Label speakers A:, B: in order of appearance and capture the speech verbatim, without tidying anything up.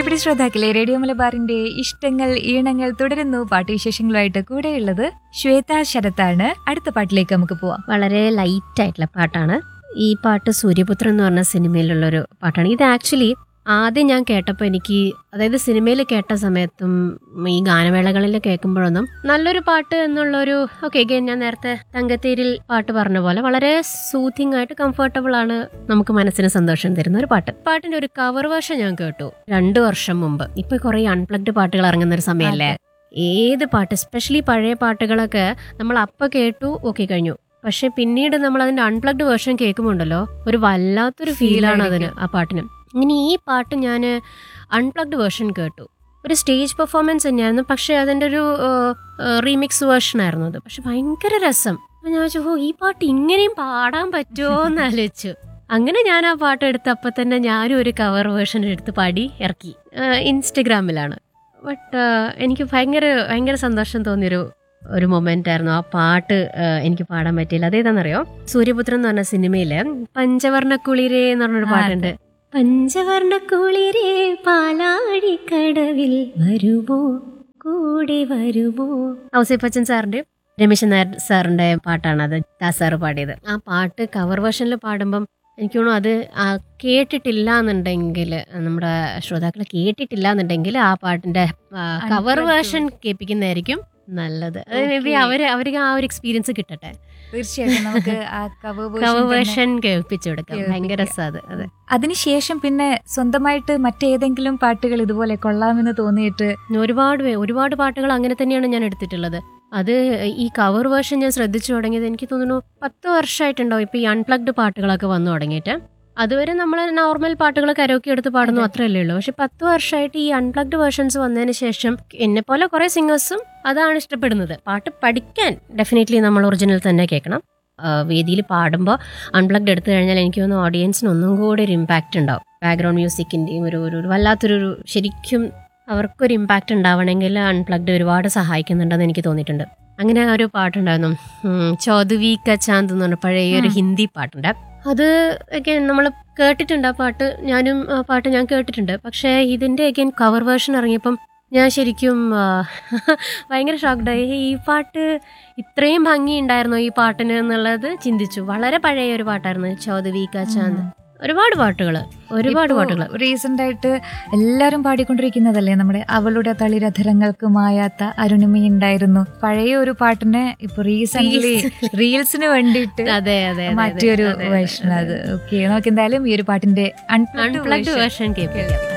A: പ്രിയപ്പെട്ട ശ്രോതാക്കളെ, റേഡിയോ മലബാറിന്റെ ഇഷ്ടങ്ങൾ ഈണങ്ങൾ തുടരുന്നു. പാട്ടുവിശേഷങ്ങളുമായിട്ട് കൂടെയുള്ളത് ശ്വേത ശരത്താണ്. അടുത്ത പാട്ടിലേക്ക് നമുക്ക് പോവാം.
B: വളരെ ലൈറ്റ് ആയിട്ടുള്ള പാട്ടാണ് ഈ പാട്ട്. സൂര്യപുത്രൻ എന്ന് പറഞ്ഞ സിനിമയിലുള്ളൊരു പാട്ടാണ് ഇത്. ആക്ച്വലി ആദ്യം ഞാൻ കേട്ടപ്പോൾ എനിക്ക്, അതായത് സിനിമയിൽ കേട്ട സമയത്തും ഈ ഗാനമേളകളിൽ കേൾക്കുമ്പോഴൊന്നും നല്ലൊരു പാട്ട് എന്നുള്ളൊരു, ഓക്കെ ഞാൻ നേരത്തെ തങ്കത്തേരിൽ പാട്ട് പറഞ്ഞ പോലെ വളരെ സൂത്തിങ് ആയിട്ട് കംഫർട്ടബിൾ ആണ്, നമുക്ക് മനസ്സിന് സന്തോഷം തരുന്ന ഒരു പാട്ട്. പാട്ടിന്റെ ഒരു കവർ വേർഷൻ ഞാൻ കേട്ടു രണ്ടു വർഷം മുമ്പ്. ഇപ്പൊ കുറെ അൺപ്ലഗ്ഡ് പാട്ടുകൾ ഇറങ്ങുന്ന ഒരു സമയമല്ലേ. ഏത് പാട്ട്, എസ്പെഷ്യലി പഴയ പാട്ടുകളൊക്കെ നമ്മൾ അപ്പൊ കേട്ടു, ഓക്കെ കഴിഞ്ഞു. പക്ഷെ പിന്നീട് നമ്മൾ അതിന്റെ അൺപ്ലഗ്ഡ് വേർഷൻ കേൾക്കുമ്പോണ്ടല്ലോ ഒരു വല്ലാത്തൊരു ഫീലാണ് അതിന്, ആ പാട്ടിന്. ഇങ്ങനെ ഈ പാട്ട് ഞാൻ അൺപ്ലഗ്ഡ് വേർഷൻ കേട്ടു. ഒരു സ്റ്റേജ് പെർഫോമൻസ് തന്നെയായിരുന്നു, പക്ഷെ അതിൻ്റെ ഒരു റീമിക്സ് വേർഷൻ ആയിരുന്നു അത്. പക്ഷെ ഭയങ്കര രസം. ഞാൻ ചോദിച്ചു, ഓ ഈ പാട്ട് ഇങ്ങനെയും പാടാൻ പറ്റുമോ എന്ന് ആലോചിച്ചു. അങ്ങനെ ഞാൻ ആ പാട്ട് എടുത്ത് അപ്പം തന്നെ ഞാനും ഒരു കവർ വേർഷൻ എടുത്ത് പാടി ഇറക്കി. ഇൻസ്റ്റഗ്രാമിലാണ്. ബട്ട് എനിക്ക് ഭയങ്കര ഭയങ്കര സന്തോഷം തോന്നിയൊരു ഒരു മൊമെന്റ് ആയിരുന്നു ആ പാട്ട്. എനിക്ക് പാടാൻ പറ്റിയില്ല. അതേതാണെന്നറിയോ? സൂര്യപുത്രൻ എന്ന് പറഞ്ഞ സിനിമയില് പഞ്ചവർണ്ണ കുളിരേ എന്ന് പറഞ്ഞൊരു പാട്ടുണ്ട്. പഞ്ചവർണ്ണ കുളിരേ പാലാഴിക്കടവിൽ വരുമോ കൂടെ വരുമോ. ഔസേപ്പച്ചൻ സാറിന്റെ രമേശൻ നായർ സാറിന്റെ പാട്ടാണത്, ദാസ് സാറ് പാടിയത്. ആ പാട്ട് കവർ വേർഷനിൽ പാടുമ്പം എനിക്ക് തോന്നുന്നു അത് കേട്ടിട്ടില്ല എന്നുണ്ടെങ്കിൽ, നമ്മുടെ ശ്രോതാക്കളെ കേട്ടിട്ടില്ല എന്നുണ്ടെങ്കിൽ ആ പാട്ടിന്റെ കവർ വേർഷൻ കേൾപ്പിക്കുന്നതായിരിക്കും നല്ലത്. മേ ബി അവര് അവർക്ക് ആ ഒരു എക്സ്പീരിയൻസ് കിട്ടട്ടെ.
A: തീർച്ചയായിട്ടും നമുക്ക് ആ
B: കവർ വേർഷൻ കേൾപ്പിച്ചു കൊടുക്കാം. ഭയങ്കര രസമാണ് അത്.
A: അതിനുശേഷം പിന്നെ സ്വന്തമായിട്ട് മറ്റേതെങ്കിലും പാട്ടുകൾ ഇതുപോലെ കൊള്ളാമെന്ന് തോന്നിയിട്ട്?
B: ഒരുപാട് ഒരുപാട് പാട്ടുകൾ അങ്ങനെ തന്നെയാണ് ഞാൻ എടുത്തിട്ടുള്ളത്. അത് ഈ കവർ വേർഷൻ ഞാൻ ശ്രദ്ധിച്ചു തുടങ്ങിയത് എനിക്ക് തോന്നുന്നു പത്ത് വർഷമായിട്ടുണ്ടാവും ഇപ്പൊ ഈ അൺപ്ലഗ്ഡ് പാട്ടുകളൊക്കെ വന്നു തുടങ്ങിയിട്ട്. അതുവരെ നമ്മൾ നോർമൽ പാട്ടുകൾ കരോക്കെ എടുത്ത് പാടുന്നു, അത്രയല്ലേ ഉള്ളൂ. പക്ഷെ പത്ത് വർഷമായിട്ട് ഈ അൺപ്ലഗ്ഡ് വേർഷൻസ് വന്നതിന് ശേഷം എന്നെ പോലെ കുറെ സിംഗേഴ്സും അതാണ് ഇഷ്ടപ്പെടുന്നത്. പാട്ട് പഠിക്കാൻ ഡെഫിനറ്റ്ലി നമ്മൾ ഒറിജിനൽ തന്നെ കേൾക്കണം. വേദിയിൽ പാടുമ്പോൾ അൺപ്ലഗ്ഡ് എടുത്തു കഴിഞ്ഞാൽ എനിക്ക് തോന്നുന്നു ഓഡിയൻസിന് ഒന്നും കൂടി ഒരു ഇമ്പാക്റ്റ് ഉണ്ടാവും. ബാക്ക്ഗ്രൗണ്ട് മ്യൂസിക്കിൻ്റെയും ഒരു ഒരു വല്ലാത്തൊരു ശരിക്കും അവർക്കൊരു ഇമ്പാക്റ്റ് ഉണ്ടാവണമെങ്കിൽ അൺപ്ലഗ്ഡ് ഒരുപാട് സഹായിക്കുന്നുണ്ടെന്ന് എനിക്ക് തോന്നിയിട്ടുണ്ട്. അങ്ങനെ ഒരു പാട്ടുണ്ടായിരുന്നു, ചൗധരി കാ ചാന്ദ് എന്ന് പറഞ്ഞ പഴയ ഒരു ഹിന്ദി പാട്ടുണ്ട്. അത് ഒക്കെ നമ്മൾ കേട്ടിട്ടുണ്ട്. ആ പാട്ട് ഞാനും ആ പാട്ട് ഞാൻ കേട്ടിട്ടുണ്ട്. പക്ഷേ ഇതിൻ്റെ അഗൈൻ കവർ വേർഷൻ ഇറങ്ങിയപ്പം ഞാൻ ശരിക്കും ഭയങ്കര ഷോക്ക്ഡായി. ഈ പാട്ട് ഇത്രയും ഭംഗി ഉണ്ടായിരുന്നോ ഈ പാട്ടിന് എന്നുള്ളത് ചിന്തിച്ചു. വളരെ പഴയ ഒരു പാട്ടായിരുന്നു ചൗധരി കാ ചാന്ദ്. ഒരുപാട് പാട്ടുകൾ ഒരുപാട് പാട്ടുകൾ
A: റീസെന്റ് ആയിട്ട് എല്ലാരും പാടിക്കൊണ്ടിരിക്കുന്നതല്ലേ നമ്മുടെ അവളുടെ തളിരധരങ്ങൾക്ക് മായാത്ത അരുണിമ ഉണ്ടായിരുന്നു. പഴയ ഒരു പാട്ടിന് ഇപ്പൊ റീസെന്റ് റീൽസിന് വേണ്ടിയിട്ട്
B: അതെ അതെ
A: മറ്റൊരു വേർഷൻ. അത് ഓക്കെ, നമുക്ക് എന്തായാലും ഈ ഒരു പാട്ടിന്റെ അൺപ്ലഗ്ഡ്
B: വേർഷൻ കേൾപ്പിക്കാം.